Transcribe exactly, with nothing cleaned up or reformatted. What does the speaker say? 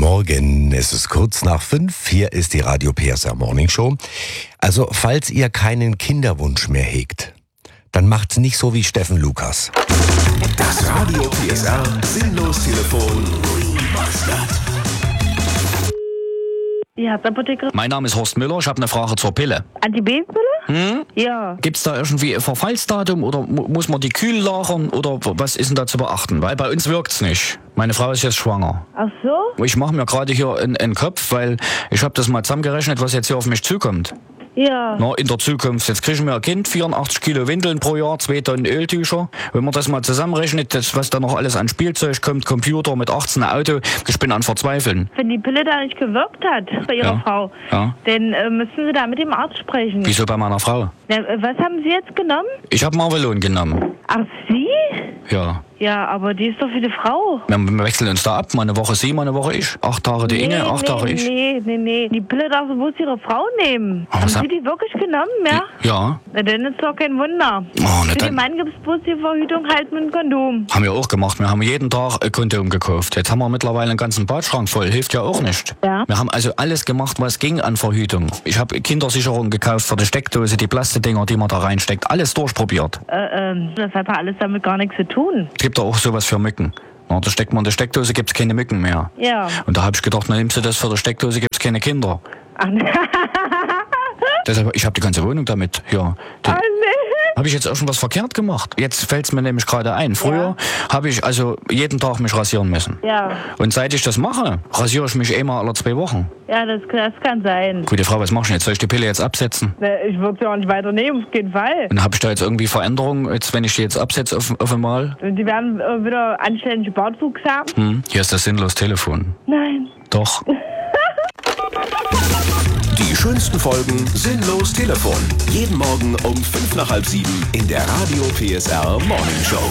Morgen, es ist kurz nach fünf, hier ist die Radio P S R Morning Show. Also, falls ihr keinen Kinderwunsch mehr hegt, dann macht's nicht so wie Steffen Lukas. Das Radio P S R Sinnlos-Telefon Remastered. Die Herzapotheke. Mein Name ist Horst Müller, ich habe eine Frage zur Pille. Antibabypille? Hm? Ja. Gibt es da irgendwie ein Verfallsdatum oder mu- muss man die kühl lagern oder was ist denn da zu beachten? Weil bei uns wirkt's nicht. Meine Frau ist jetzt schwanger. Ach so? Ich mache mir gerade hier einen, einen Kopf, weil ich habe das mal zusammengerechnet, was jetzt hier auf mich zukommt. Ja. Na, in der Zukunft. Jetzt kriegen wir ein Kind, vierundachtzig Kilo Windeln pro Jahr, zwei Tonnen Öltücher. Wenn man das mal zusammenrechnet, das, was da noch alles an Spielzeug kommt, Computer mit achtzehn Auto, ich bin an Verzweifeln. Wenn die Pille da nicht gewirkt hat bei Ihrer Ja. Frau, Ja. dann äh, müssen Sie da mit dem Arzt sprechen. Wieso bei meiner Frau? Na, äh, was haben Sie jetzt genommen? Ich habe Marvelon genommen. Ach, Sie? Ja. Ja, aber die ist doch für die Frau. Wir, wir wechseln uns da ab. Mal eine Woche sie, mal eine Woche ich. Acht Tage die Inge, acht nee, Tage ich. Nee, nee, nee. Die Pille darf so bloß Ihre Frau nehmen. Aber Haben was Sie hab- die wirklich genommen, ja? Ja. Na, dann ist doch kein Wunder. Oh, ne, Für dann- den Mann gibt es bloß die Verhütung halt mit einem Kondom. Haben wir auch gemacht. Wir haben jeden Tag ein Kondom gekauft. Jetzt haben wir mittlerweile einen ganzen Badschrank voll. Hilft ja auch nicht. Ja. Wir haben also alles gemacht, was ging an Verhütung. Ich habe Kindersicherung gekauft für die Steckdose, die Plastikdinger, die man da reinsteckt. Alles durchprobiert. Äh, ähm, das hat ja alles damit gar nichts zu tun. Es gibt da auch sowas für Mücken. Na, da steckt man in der Steckdose, gibt es keine Mücken mehr. Ja. Und da habe ich gedacht, na nimmst du das für die Steckdose, gibt es keine Kinder. Ach, ne. Deshalb, ich habe die ganze Wohnung damit. Ja. Die, Oh, nee. Habe ich jetzt auch schon was verkehrt gemacht? Jetzt fällt es mir nämlich gerade ein. Früher habe ich also jeden Tag mich rasieren müssen. Ja. Und seit ich das mache, rasiere ich mich einmal alle zwei Wochen. Ja, das, das kann sein. Gute Frau, was machst du jetzt? Soll ich die Pille jetzt absetzen? Ne, ich würde sie auch nicht weiternehmen, auf keinen Fall. Und habe ich da jetzt irgendwie Veränderungen, jetzt, wenn ich die jetzt absetze auf, auf einmal? Und die werden äh, wieder anständig Bartwuchs haben? Hm, hier ist das sinnlos Telefon. Nein. Doch. Die schönsten Folgen Sinnlos Telefon. Jeden Morgen um fünf nach halb sieben in der Radio P S R Morning Show.